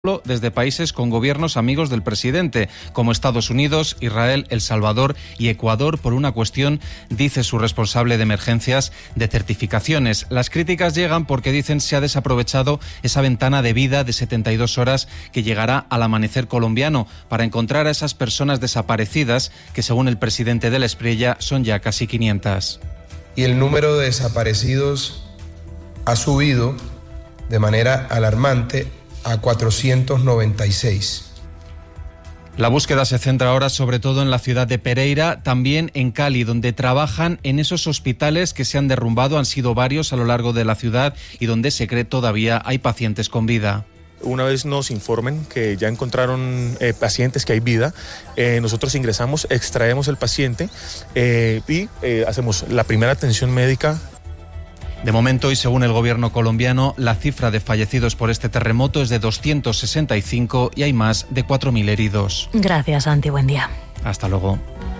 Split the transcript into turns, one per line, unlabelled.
desde países con gobiernos amigos del presidente, como Estados Unidos, Israel, El Salvador y Ecuador, por una cuestión, dice su responsable de emergencias, de certificaciones. Las críticas llegan porque dicen se ha desaprovechado esa ventana de vida de 72 horas que llegará al amanecer colombiano para encontrar a esas personas desaparecidas, que según el presidente de la Espriella son ya casi 500.
Y el número de desaparecidos ha subido de manera alarmante a 496.
La búsqueda se centra ahora sobre todo en la ciudad de Pereira, también en Cali, donde trabajan en esos hospitales que se han derrumbado, han sido varios a lo largo de la ciudad y donde se cree todavía hay pacientes con vida.
Una vez nos informen que ya encontraron pacientes, que hay vida, nosotros ingresamos, extraemos el paciente y hacemos la primera atención médica.
De momento, y según el gobierno colombiano, la cifra de fallecidos por este terremoto es de 265 y hay más de 4.000 heridos.
Gracias, Santi. Buen día.
Hasta luego.